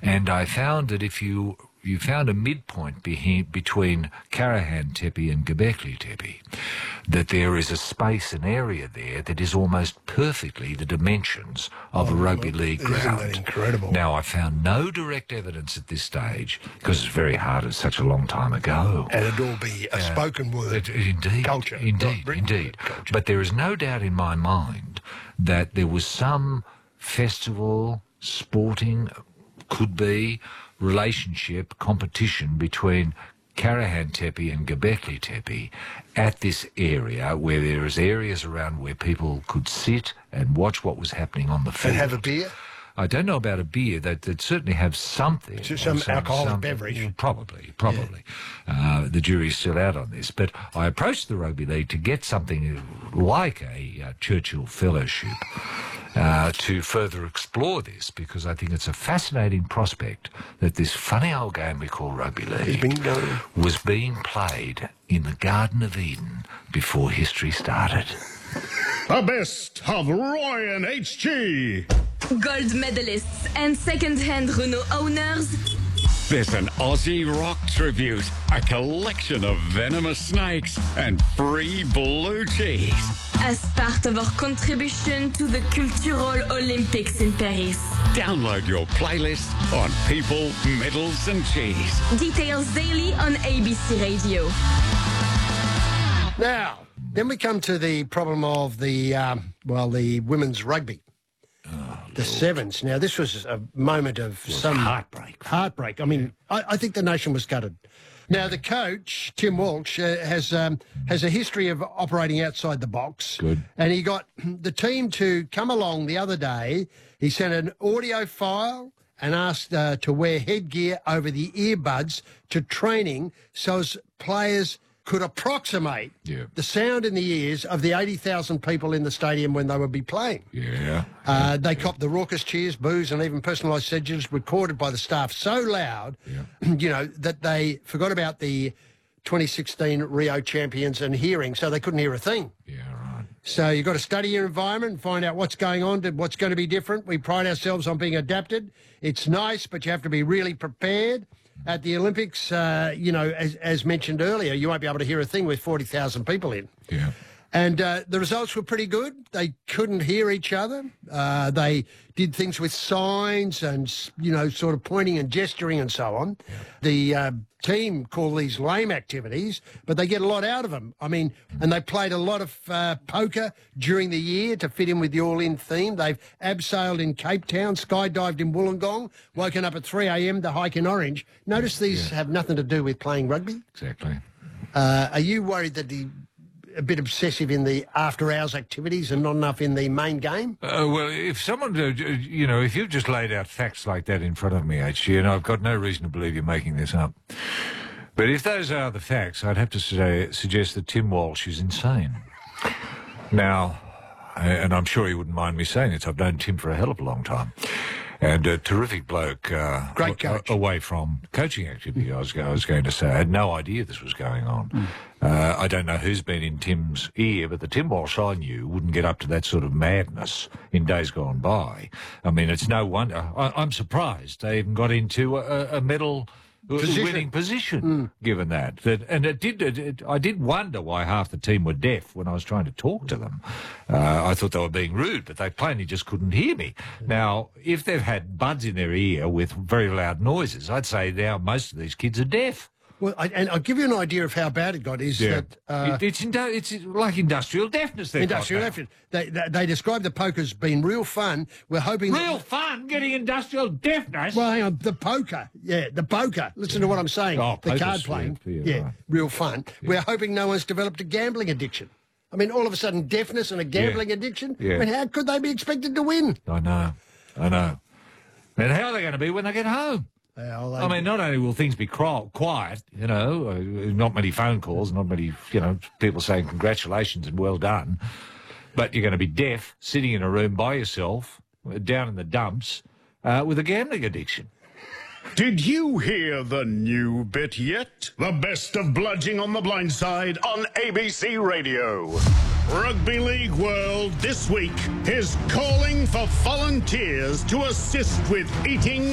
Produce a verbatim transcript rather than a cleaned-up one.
And I found that if you you found a midpoint be between Karahan Tepe and Göbekli Tepe, that there is a space, an area there that is almost perfectly the dimensions of oh, a rugby league ground. Isn't that incredible? Now, I found no direct evidence at this stage, because it's very hard, it's such a long time ago. And it'd all be a uh, spoken word it, indeed, culture. Indeed, indeed. Culture. But there is no doubt in my mind that there was some festival, sporting, could be, relationship, competition between Karahan Tepe and Göbekli Tepe at this area, where there is areas around where people could sit and watch what was happening on the field. And have a beer? I don't know about a beer. They'd, they'd certainly have something. So some, some alcoholic some, Probably, beverage. probably. Yeah. Uh, the jury's still out on this. But I approached the Rugby League to get something like a uh, Churchill Fellowship uh, to further explore this, because I think it's a fascinating prospect that this funny old game we call Rugby League Bingo. was being played in the Garden of Eden before history started. The best of Ryan H G. Gold medalists and second-hand Renault owners. There's an Aussie rock tribute, a collection of venomous snakes, and free blue cheese. As part of our contribution to the Cultural Olympics in Paris. Download your playlist on people, medals, and cheese. Details daily on A B C Radio. Now, then we come to the problem of the, um, well, the women's rugby. Oh, the Sevens. Now, this was a moment of some heartbreak. Heartbreak. I mean, I, I think the nation was gutted. Now, the coach, Tim Walsh, uh, has um, has a history of operating outside the box. Good. And he got the team to come along the other day. He sent an audio file and asked uh, to wear headgear over the earbuds to training so as players could approximate yeah. the sound in the ears of the eighty thousand people in the stadium when they would be playing. Yeah. Uh, they yeah. copped the raucous cheers, boos, and even personalised sedges recorded by the staff so loud, yeah. you know, that they forgot about the twenty sixteen Rio champions and hearing, so they couldn't hear a thing. Yeah, right. So you've got to study your environment and find out what's going on, what's going to be different. We pride ourselves on being adapted. It's nice, but you have to be really prepared. At the Olympics, uh, you know, as, as mentioned earlier, you won't be able to hear a thing with forty thousand people in. Yeah. And uh, the results were pretty good. They couldn't hear each other. Uh, they did things with signs and, you know, sort of pointing and gesturing and so on. Yeah. The uh, team call these lame activities, but they get a lot out of them. I mean, and they played a lot of uh, poker during the year to fit in with the all-in theme. They've abseiled in Cape Town, skydived in Wollongong, woken up at three a m to hike in Orange. Notice these yeah. have nothing to do with playing rugby. Exactly. Uh, are you worried that the... a bit obsessive in the after-hours activities and not enough in the main game? Uh, well, if someone, uh, you know, if you've just laid out facts like that in front of me, H G, and I've got no reason to believe you're making this up, but if those are the facts, I'd have to say, suggest that Tim Walsh is insane. Now, and I'm sure he wouldn't mind me saying this, I've known Tim for a hell of a long time. And a terrific bloke. Uh, Great coach. Away from coaching activity, I was, I was going to say. I had no idea this was going on. Mm. Uh, I don't know who's been in Tim's ear, but the Tim Walsh I knew wouldn't get up to that sort of madness in days gone by. I mean, it's no wonder. I, I'm surprised they even got into a, a medal... Position. winning position, mm. given that. that and it did. It, it, I did wonder why half the team were deaf when I was trying to talk to them. Uh, I thought they were being rude, but they plainly just couldn't hear me. Now, if they've had buds in their ear with very loud noises, I'd say now most of these kids are deaf. Well, I, and I'll give you an idea of how bad it got. Is yeah. that uh, it, it's indu it's like industrial deafness? Industrial deafness. They, they they describe the poker as being real fun. We're hoping real that, fun getting industrial deafness. Well, hang on, the poker, yeah, the poker. Listen yeah. to what I'm saying. Oh, the card playing, you, yeah, right. real fun. Yeah. We're hoping no one's developed a gambling addiction. I mean, all of a sudden, deafness and a gambling yeah. addiction. Yeah. I mean, how could they be expected to win? I know, I know. And how are they going to be when they get home? Well, I mean, not only will things be quiet, you know, uh, not many phone calls, not many, you know, people saying congratulations and well done, but you're going to be deaf, sitting in a room by yourself, down in the dumps, uh, with a gambling addiction. Did you hear the new bit yet? The best of Bludging on the Blind Side on A B C Radio. Rugby League World this week is calling for volunteers to assist with eating